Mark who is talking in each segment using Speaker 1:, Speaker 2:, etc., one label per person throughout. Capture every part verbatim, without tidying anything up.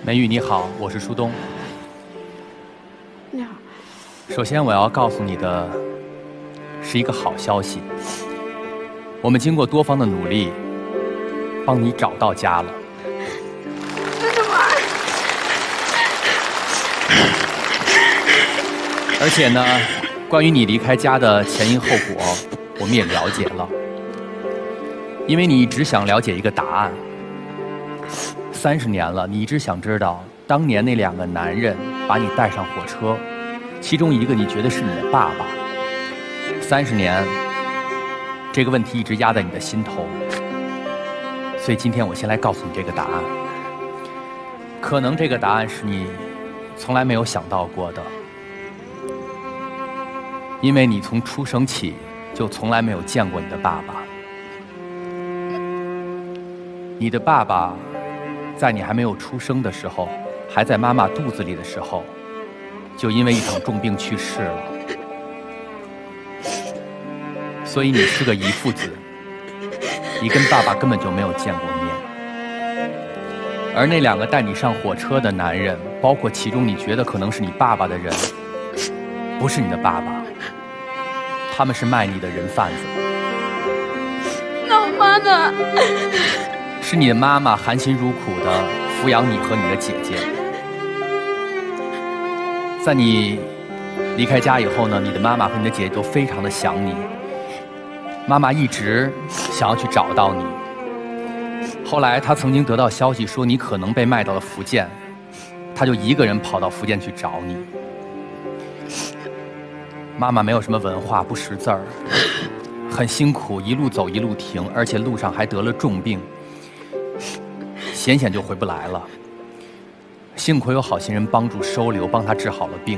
Speaker 1: 美玉你好，我是舒东。
Speaker 2: 你好。
Speaker 1: 首先我要告诉你的是一个好消息，我们经过多方的努力，帮你找到家了。
Speaker 2: 真的吗？
Speaker 1: 而且呢，关于你离开家的前因后果，我们也了解了。因为你一直想了解一个答案。三十年了，你一直想知道，当年那两个男人把你带上火车，其中一个你觉得是你的爸爸。三十年，这个问题一直压在你的心头。所以今天我先来告诉你这个答案。可能这个答案是你从来没有想到过的，因为你从出生起就从来没有见过你的爸爸。你的爸爸在你还没有出生的时候，还在妈妈肚子里的时候，就因为一场重病去世了。所以你是个遗腹子，你跟爸爸根本就没有见过面。而那两个带你上火车的男人，包括其中你觉得可能是你爸爸的人，不是你的爸爸，他们是卖你的人贩子。
Speaker 2: 那我妈呢？
Speaker 1: 是你的妈妈含辛茹苦地抚养你和你的姐姐。在你离开家以后呢，你的妈妈和你的姐姐都非常的想你。妈妈一直想要去找到你。后来她曾经得到消息说你可能被卖到了福建，她就一个人跑到福建去找你。妈妈没有什么文化，不识字儿，很辛苦，一路走一路停，而且路上还得了重病。险险就回不来了，幸亏有好心人帮助收留，帮他治好了病。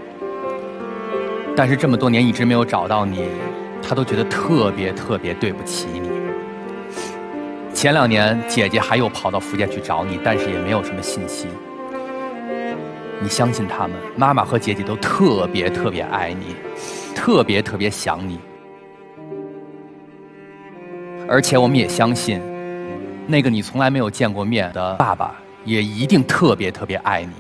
Speaker 1: 但是这么多年一直没有找到你，他都觉得特别特别对不起你。前两年姐姐还有跑到福建去找你，但是也没有什么信息。你相信他们，妈妈和姐姐都特别特别爱你，特别特别想你。而且我们也相信，那个你从来没有见过面的爸爸也一定特别特别爱你。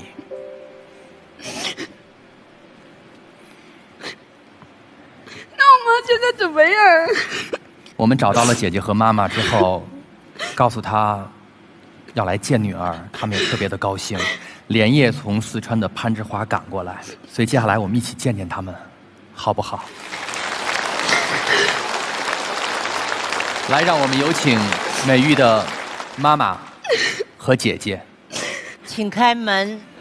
Speaker 2: 那我妈现在怎么样？
Speaker 1: 我们找到了姐姐和妈妈之后，告诉她要来见女儿，他们也特别的高兴，连夜从四川的攀枝花赶过来。所以接下来我们一起见见他们，好不好？来，让我们有请美玉的妈妈和姐姐，
Speaker 3: 请开门。